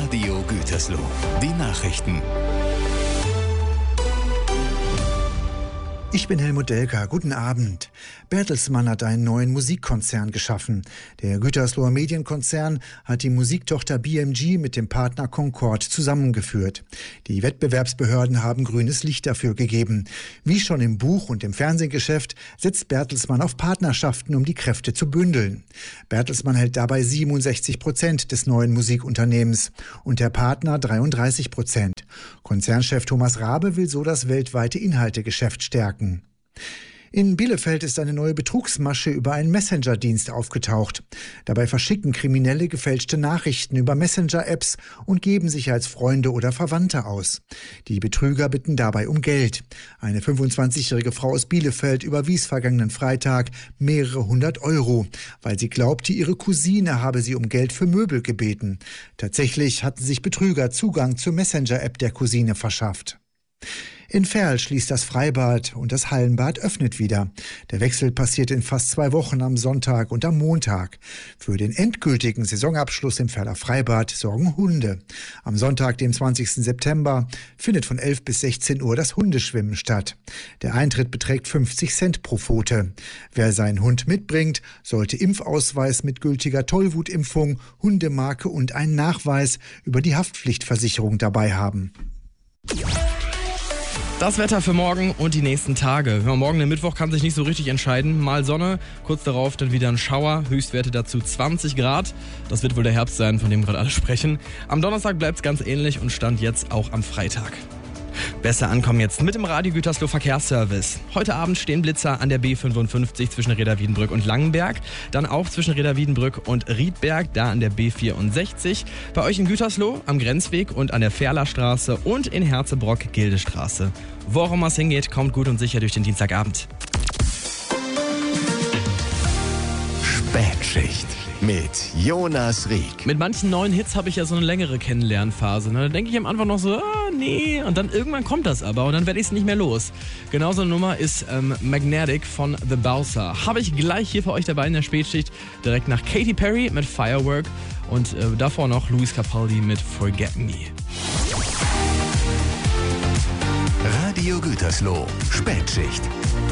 Radio Gütersloh. Die Nachrichten. Ich bin Helmut Delker. Guten Abend. Bertelsmann hat einen neuen Musikkonzern geschaffen. Der Gütersloher Medienkonzern hat die Musiktochter BMG mit dem Partner Concord zusammengeführt. Die Wettbewerbsbehörden haben grünes Licht dafür gegeben. Wie schon im Buch- und im Fernsehgeschäft setzt Bertelsmann auf Partnerschaften, um die Kräfte zu bündeln. Bertelsmann hält dabei 67% des neuen Musikunternehmens und der Partner 33%. Konzernchef Thomas Rabe will so das weltweite Inhaltegeschäft stärken. In Bielefeld ist eine neue Betrugsmasche über einen Messenger-Dienst aufgetaucht. Dabei verschicken Kriminelle gefälschte Nachrichten über Messenger-Apps und geben sich als Freunde oder Verwandte aus. Die Betrüger bitten dabei um Geld. Eine 25-jährige Frau aus Bielefeld überwies vergangenen Freitag mehrere 100 €, weil sie glaubte, ihre Cousine habe sie um Geld für Möbel gebeten. Tatsächlich hatten sich Betrüger Zugang zur Messenger-App der Cousine verschafft. In Verl schließt das Freibad und das Hallenbad öffnet wieder. Der Wechsel passiert in fast 2 Wochen am Sonntag und am Montag. Für den endgültigen Saisonabschluss im Verler Freibad sorgen Hunde. Am Sonntag, dem 20. September, findet von 11 bis 16 Uhr das Hundeschwimmen statt. Der Eintritt beträgt 50 Cent pro Pfote. Wer seinen Hund mitbringt, sollte Impfausweis mit gültiger Tollwutimpfung, Hundemarke und einen Nachweis über die Haftpflichtversicherung dabei haben. Das Wetter für morgen und die nächsten Tage. Ja, morgen, der Mittwoch, kann sich nicht so richtig entscheiden. Mal Sonne, kurz darauf dann wieder ein Schauer. Höchstwerte dazu 20 Grad. Das wird wohl der Herbst sein, von dem gerade alle sprechen. Am Donnerstag bleibt es ganz ähnlich und stand jetzt auch am Freitag. Besser ankommen jetzt mit dem Radio Gütersloh Verkehrsservice. Heute Abend stehen Blitzer an der B55 zwischen Reda-Wiedenbrück und Langenberg. Dann auch zwischen Reda-Wiedenbrück und Riedberg, da an der B64. Bei euch in Gütersloh am Grenzweg und an der Ferlerstraße und in Herzebrock-Gildestraße. Wo auch immer es hingeht, kommt gut und sicher durch den Dienstagabend. Spätschicht mit Jonas Rieck. Mit manchen neuen Hits habe ich ja so eine längere Kennenlernphase. Ne? Da denke ich am Anfang noch so, nee. Und dann irgendwann kommt das aber und dann werde ich es nicht mehr los. Genauso eine Nummer ist Magnetic von The Bowser. Habe ich gleich hier für euch dabei in der Spätschicht. Direkt nach Katy Perry mit Firework und davor noch Luis Capaldi mit Forget Me. Radio Gütersloh. Spätschicht.